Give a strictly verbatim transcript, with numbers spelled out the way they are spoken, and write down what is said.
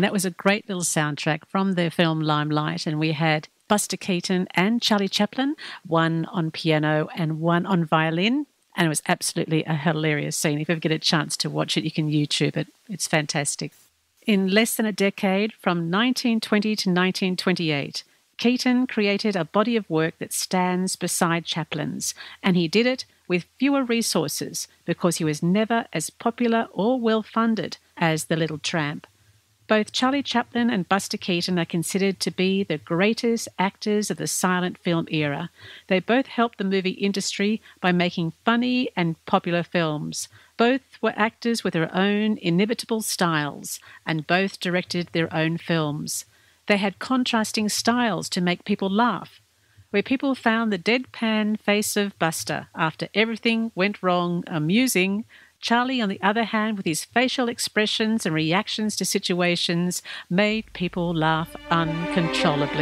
that was a great little soundtrack from the film Limelight, and we had Buster Keaton and Charlie Chaplin, one on piano and one on violin, and it was absolutely a hilarious scene. If you ever get a chance to watch it, you can YouTube it. It's fantastic. In less than a decade, from nineteen twenty to nineteen twenty-eight, Keaton created a body of work that stands beside Chaplin's, and he did it with fewer resources because he was never as popular or well-funded as The Little Tramp. Both Charlie Chaplin and Buster Keaton are considered to be the greatest actors of the silent film era. They both helped the movie industry by making funny and popular films. Both were actors with their own inimitable styles, and both directed their own films. They had contrasting styles to make people laugh. Where people found the deadpan face of Buster after everything went wrong amusing, Charlie, on the other hand, with his facial expressions and reactions to situations, made people laugh uncontrollably.